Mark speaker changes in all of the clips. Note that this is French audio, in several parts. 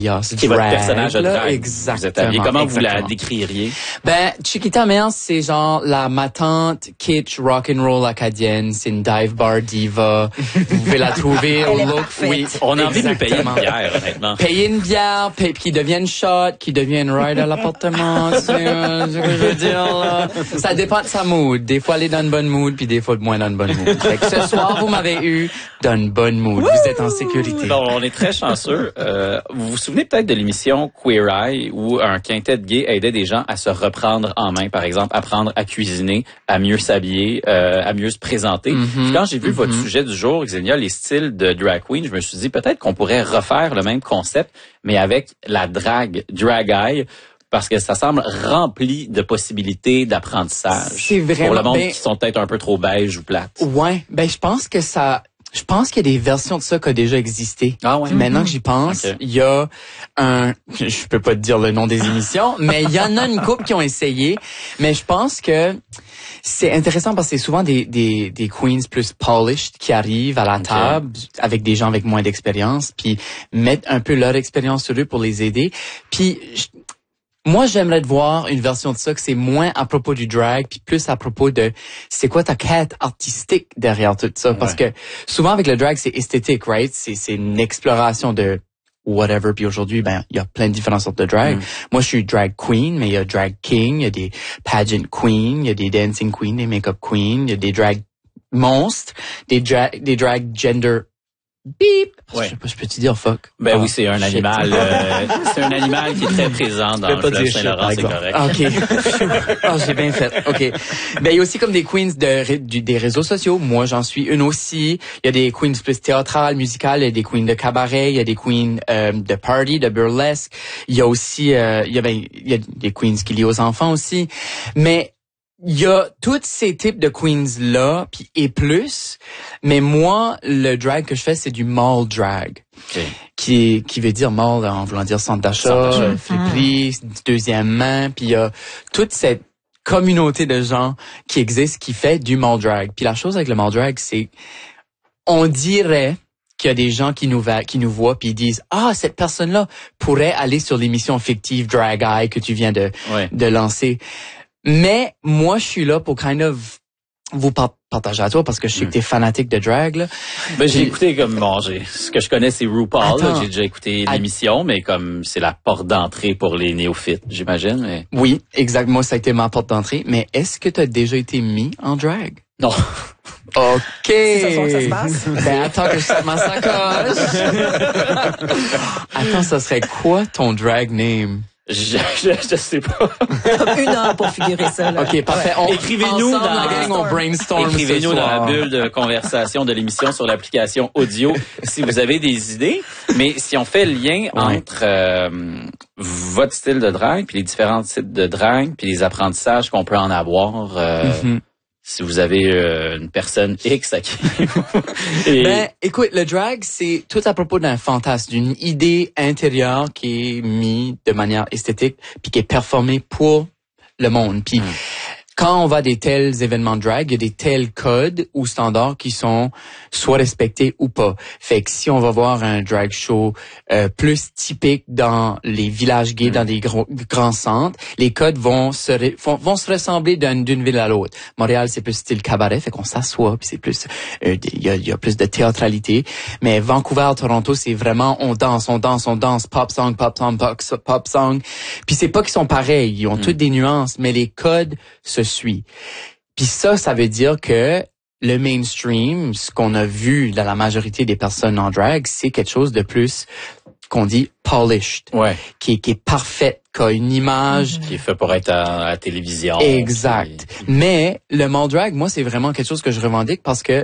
Speaker 1: Qui est votre personnage de drague.
Speaker 2: Exactement.
Speaker 1: Vous êtes habillé. Comment vous la décririez?
Speaker 2: Ben, Chiquita Mère, c'est genre la matante kitsch rock'n'roll acadienne. C'est une dive bar diva. Vous pouvez la trouver au look. Oui.
Speaker 1: On a envie de lui payer une bière, honnêtement.
Speaker 2: Payer une bière, qui devient une shot, qui devient une ride à l'appartement. C'est ce que je veux dire, là. Ça dépend de sa mood. Des fois, elle est dans une bonne mood, puis des fois, moins dans une bonne mood. Fait que ce soir, vous m'avez eu dans une bonne mood. Vous êtes en sécurité.
Speaker 1: Bon, on est très chanceux. Vous vous souvenez peut-être de l'émission Queer Eye où un quintet de gays aidait des gens à se reprendre en main, par exemple, apprendre à cuisiner, à mieux s'habiller, à mieux se présenter. Puis quand j'ai vu votre sujet du jour, Xenia, les styles de drag queen, je me suis dit peut-être qu'on pourrait refaire le même concept, mais avec la drag eye. Parce que ça semble rempli de possibilités d'apprentissage.
Speaker 2: C'est vraiment,
Speaker 1: pour le monde qui sont peut-être un peu trop beige ou plates.
Speaker 2: Ouais, ben je pense qu'il y a des versions de ça qui ont déjà existé.
Speaker 1: Ah ouais.
Speaker 2: Maintenant que j'y pense, il y a je peux pas te dire le nom des émissions, mais il y en a une couple qui ont essayé. Mais je pense que c'est intéressant parce que c'est souvent des queens plus polished qui arrivent à la table avec des gens avec moins d'expérience, puis mettent un peu leur expérience sur eux pour les aider. Puis moi, j'aimerais voir une version de ça que c'est moins à propos du drag, puis plus à propos de c'est quoi ta quête artistique derrière tout ça. Parce que souvent avec le drag, c'est esthétique, right? C'est une exploration de whatever. Puis aujourd'hui, ben il y a plein de différentes sortes de drag. Moi, je suis drag queen, mais il y a drag king, il y a des pageant queens, il y a des dancing queens, des make-up queens, il y a des drag monstres, des drag gender beep.
Speaker 1: Ouais.
Speaker 2: Je sais pas, je peux te dire fuck.
Speaker 1: Ben oui, c'est un animal. C'est un animal qui est très présent dans le fleuve Saint-Laurent, c'est correct.
Speaker 2: OK. J'ai bien fait. OK. Ben il y a aussi comme des queens des réseaux sociaux. Moi, j'en suis une aussi. Il y a des queens plus théâtrales, musicales, il y a des queens de cabaret, il y a des queens de party, de burlesque. Il y a aussi il y a des queens qui lient aux enfants aussi. Mais il y a tous ces types de queens-là, et plus, mais moi, le drag que je fais, c'est du mall drag. Qui veut dire mall en voulant dire centre d'achat, friperie, deuxième main, puis il y a toute cette communauté de gens qui existent qui fait du mall drag. Puis la chose avec le mall drag, c'est on dirait qu'il y a des gens qui nous voient puis ils disent cette personne-là pourrait aller sur l'émission fictive Drag Eye que tu viens de lancer. Mais moi, je suis là pour kind of vous partager à toi parce que je sais que t'es fanatique de drag, là.
Speaker 1: Ben, j'ai écouté ce que je connais, c'est RuPaul. J'ai déjà écouté l'émission, mais comme c'est la porte d'entrée pour les néophytes, j'imagine. Mais...
Speaker 2: Oui, exact. Moi, ça a été ma porte d'entrée. Mais est-ce que t'as déjà été mis en drag?
Speaker 1: Non.
Speaker 2: OK.
Speaker 3: C'est ce soir que ça se passe?
Speaker 2: Ben, attends que je sorte ma sacoche. Attends, ça serait quoi ton drag name?
Speaker 1: Je sais pas.
Speaker 3: Une heure pour figurer ça, là.
Speaker 2: OK, parfait.
Speaker 1: Écrivez-nous dans
Speaker 2: la gang, on brainstorm.
Speaker 1: Écrivez-nous dans la bulle de conversation de l'émission sur l'application audio si vous avez des idées. Mais si on fait le lien entre votre style de drag puis les différents types de drag puis les apprentissages qu'on peut en avoir si vous avez une personne X à qui...
Speaker 2: Ben, écoute, le drag, c'est tout à propos d'un fantasme, d'une idée intérieure qui est mise de manière esthétique puis qui est performée pour le monde. Puis quand on va à des tels événements de drag, il y a des tels codes ou standards qui sont soit respectés ou pas. Fait que si on va voir un drag show plus typique dans les villages gays, dans des grands centres, les codes vont se ressembler d'une ville à l'autre. Montréal, c'est plus style cabaret, fait qu'on s'assoit, puis c'est plus il y a plus de théâtralité. Mais Vancouver, Toronto, c'est vraiment on danse, pop song. Puis c'est pas qu'ils sont pareils, ils ont toutes des nuances, mais les codes se suivent. Puis ça veut dire que le mainstream, ce qu'on a vu dans la majorité des personnes en drag, c'est quelque chose de plus qu'on dit polished, qui est parfaite, qui a une image
Speaker 1: qui est fait pour être à la télévision.
Speaker 2: Exact. Mais le mall drag, moi, c'est vraiment quelque chose que je revendique parce que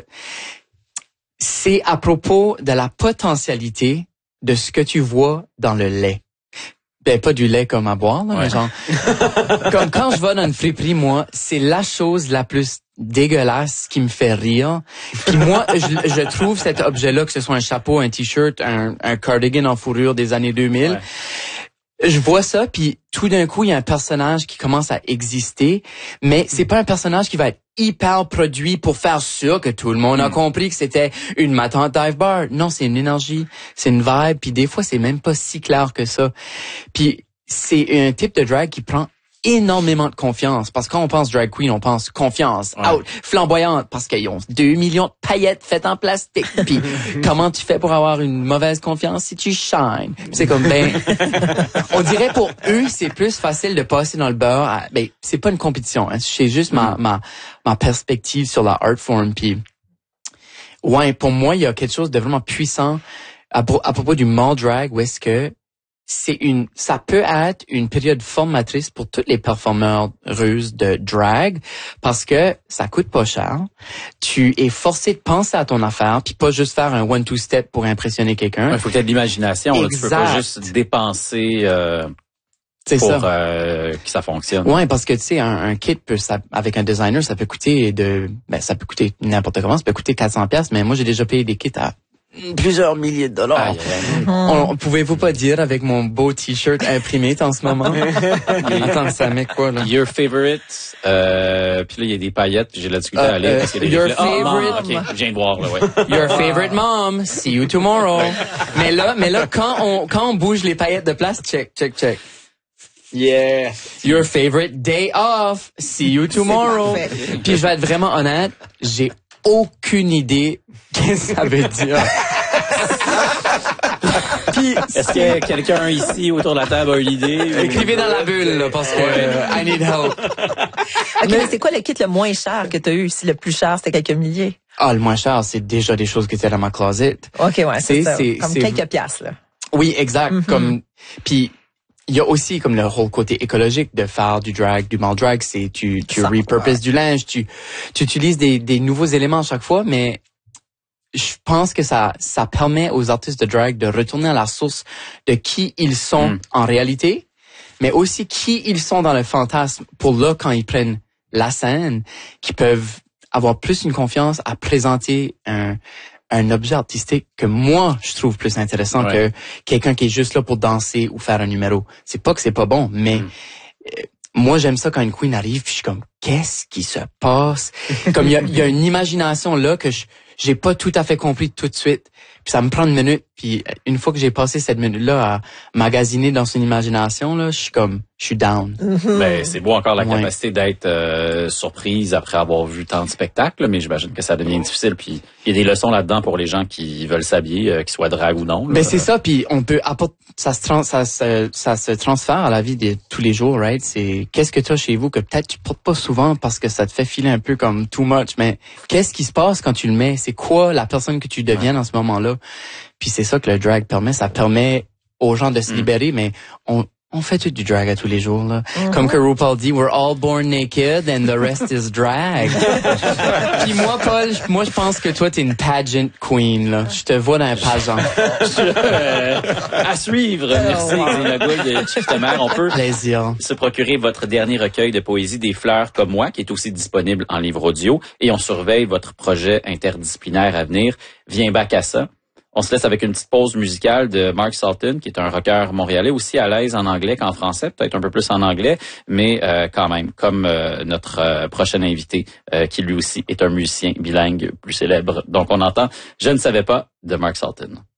Speaker 2: c'est à propos de la potentialité de ce que tu vois dans le lait. Ben, pas du lait comme à boire, là, mais genre, comme quand je vais dans une friperie, moi, c'est la chose la plus dégueulasse qui me fait rire. Puis moi, je trouve cet objet-là, que ce soit un chapeau, un t-shirt, un cardigan en fourrure des années 2000, je vois ça, puis tout d'un coup, il y a un personnage qui commence à exister, mais c'est pas un personnage qui va être hyper produit pour faire sûr que tout le monde a compris que c'était une matante dive bar. Non, c'est une énergie, c'est une vibe, puis des fois, c'est même pas si clair que ça. Puis c'est un type de drag qui prend énormément de confiance, parce que quand on pense drag queen, on pense confiance, out, flamboyante, parce qu'ils ont 2 millions de paillettes faites en plastique. Puis comment tu fais pour avoir une mauvaise confiance si tu shines? C'est comme, on dirait pour eux, c'est plus facile de passer dans le beurre. C'est pas une compétition, hein, c'est juste ma perspective sur la art form. Puis ouais, pour moi, il y a quelque chose de vraiment puissant à propos du mall drag, où est-ce que ça peut être une période formatrice pour toutes les performeuses de drag, parce que ça coûte pas cher. Tu es forcé de penser à ton affaire, puis pas juste faire un 1-2 step pour impressionner quelqu'un.
Speaker 1: Il faut que tu aies de l'imagination. Là, tu peux pas juste dépenser pour que ça fonctionne.
Speaker 2: Ouais, parce que tu sais, un kit avec un designer, ça peut coûter n'importe comment, ça peut coûter 400$, mais moi j'ai déjà payé des kits à plusieurs milliers de dollars. Pouvez-vous pas dire avec mon beau t-shirt imprimé en ce moment? Attends, ça met quoi, là?
Speaker 1: Your favorite, puis là, il y a des paillettes, puis j'ai la difficulté à lire.
Speaker 2: Your favorite...
Speaker 1: OK, je viens de voir, là, ouais.
Speaker 2: Your favorite mom, see you tomorrow. mais là, quand on bouge les paillettes de place, check. Yeah. Your favorite day off, see you tomorrow. Puis je vais être vraiment honnête, j'ai aucune idée qu'est-ce que ça veut dire.
Speaker 1: Puis, est-ce que quelqu'un ici autour de la table a une idée?
Speaker 2: Écrivez dans la bulle, là, parce que I need help.
Speaker 3: OK, mais c'est quoi le kit le moins cher que tu as eu? Si le plus cher, c'était quelques milliers?
Speaker 2: Ah, le moins cher, c'est déjà des choses qui étaient dans ma closet.
Speaker 3: OK, ouais, c'est ça. Comme quelques piastres, là.
Speaker 2: Oui, exact. Puis il y a aussi comme le whole côté écologique de faire du drag, du mall drag, c'est tu repurposes du linge, tu utilises des nouveaux éléments à chaque fois, mais je pense que ça permet aux artistes de drag de retourner à la source de qui ils sont en réalité, mais aussi qui ils sont dans le fantasme, pour là, quand ils prennent la scène, qu'ils peuvent avoir plus une confiance à présenter un objet artistique que moi, je trouve plus intéressant que quelqu'un qui est juste là pour danser ou faire un numéro. C'est pas que c'est pas bon, mais moi, j'aime ça quand une queen arrive, puis je suis comme, qu'est-ce qui se passe? Comme il y a une imagination là que j'ai pas tout à fait compris tout de suite. Puis ça me prend une minute, puis une fois que j'ai passé cette minute-là à magasiner dans son imagination, là, je suis down.
Speaker 1: Ben, c'est beau encore la capacité d'être surprise après avoir vu tant de spectacles, mais j'imagine que ça devient difficile. Puis il y a des leçons là-dedans pour les gens qui veulent s'habiller, qu'ils soient drag ou non.
Speaker 2: Ben c'est ça, puis on peut apporter, ça se transfère à la vie de tous les jours, right? C'est qu'est-ce que tu as chez vous que peut-être tu portes pas souvent parce que ça te fait filer un peu comme too much, mais qu'est-ce qui se passe quand tu le mets? C'est quoi la personne que tu deviens dans ce moment-là? Puis c'est ça que le drag permet. Ça permet aux gens de se libérer, mais on fait tout du drag à tous les jours, là. Comme que RuPaul dit, we're all born naked and the rest is drag. Puis moi, Paul, je pense que toi, t'es une pageant queen, là. Je te vois dans un pageant.
Speaker 1: À suivre. Merci, Xenia Gould, Chief de Mer. On peut se procurer votre dernier recueil de poésie Des fleurs comme moi, qui est aussi disponible en livre audio. Et on surveille votre projet interdisciplinaire à venir. Viens back à ça. On se laisse avec une petite pause musicale de Mark Salton, qui est un rocker montréalais, aussi à l'aise en anglais qu'en français, peut-être un peu plus en anglais, mais quand même, comme notre prochain invité, qui lui aussi est un musicien bilingue plus célèbre. Donc on entend « Je ne savais pas » de Mark Salton.